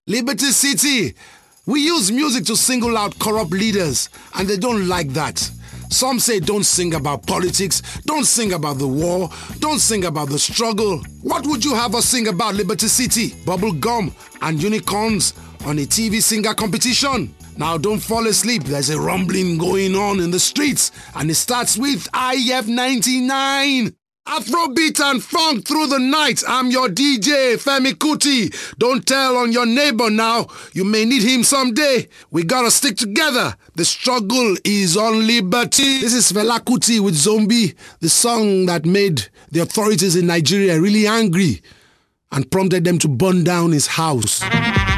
Liberty City. We use music to single out corrupt leaders, and they don't like that. Some say don't sing about politics, don't sing about the war, don't sing about the struggle. What would you have us sing about, Liberty City? Bubble gum and unicorns on a TV singer competition? Now don't fall asleep, there's a rumbling going on in the streets, and it starts with IF99. Afrobeat and funk through the night. I'm your DJ, Femi Kuti. Don't tell on your neighbor now. You may need him someday. We gotta stick together. The struggle is on liberty. This is Fela Kuti with Zombie, the song that made the authorities in Nigeria really angry and prompted them to burn down his house.